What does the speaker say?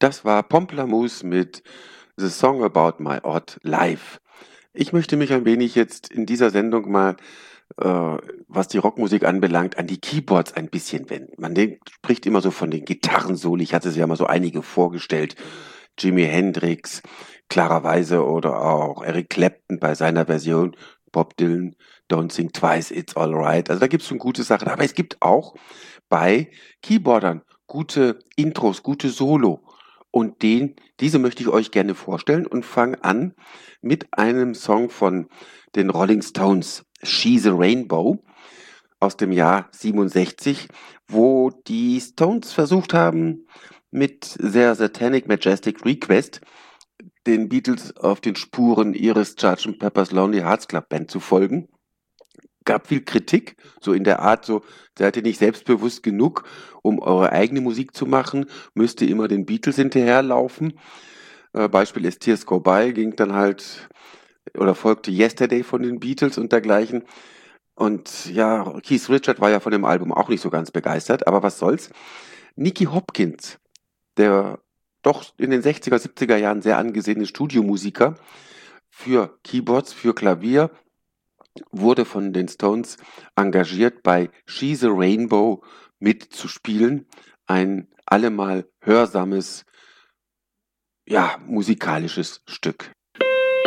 Das war Pomplamoose mit „The Song About My Odd Life". Ich möchte mich ein wenig jetzt in dieser Sendung mal, was die Rockmusik anbelangt, an die Keyboards ein bisschen wenden. Spricht immer so von den Gitarrensoli. Ich hatte es ja mal so einige vorgestellt. Jimi Hendrix, klarerweise, oder auch Eric Clapton bei seiner Version, Bob Dylan, „Don't Think Twice, It's Alright". Also, da gibt's schon gute Sachen, aber es gibt auch bei Keyboardern gute Intros, gute Solo. Und diese möchte ich euch gerne vorstellen und fange an mit einem Song von den Rolling Stones, "She's a Rainbow" aus dem Jahr 67, wo die Stones versucht haben, mit sehr Satanic Majestic Request den Beatles auf den Spuren ihres Sgt. Pepper's Lonely Hearts Club Band zu folgen. Gab viel Kritik, so in der Art so: „Seid ihr nicht selbstbewusst genug, um eure eigene Musik zu machen? Müsst ihr immer den Beatles hinterherlaufen?" Beispiel ist "Tears Go By", ging dann halt oder folgte "Yesterday" von den Beatles und dergleichen. Und ja, Keith Richards war ja von dem Album auch nicht so ganz begeistert, aber was soll's. Nicky Hopkins, der doch in den 60er, 70er Jahren sehr angesehene Studiomusiker für Keyboards, für Klavier, wurde von den Stones engagiert, bei "She's a Rainbow" mitzuspielen. Ein allemal hörsames, ja, musikalisches Stück.